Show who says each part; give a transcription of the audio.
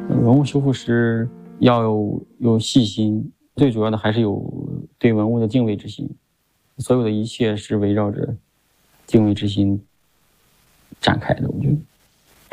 Speaker 1: 文物修复师要有细心，最主要的还是有对文物的敬畏之心。所有的一切是围绕着敬畏之心展开的，我觉得。